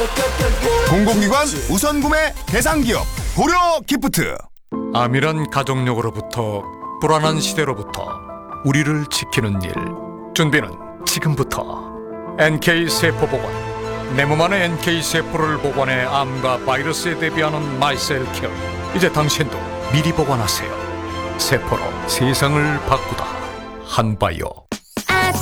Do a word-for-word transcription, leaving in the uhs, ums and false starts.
공공기관 우선 구매 대상 기업 고려 기프트. 암이란 가족력으로부터 불안한 시대로부터 우리를 지키는 일. 준비는 지금부터. 엔케이 세포 복원. 내 몸 안의 엔케이 세포를 복원해 암과 바이러스에 대비하는 마이셀 케어. 이제 당신도 미리 복원하세요. 세포로 세상을 바꾸다. 한바이오.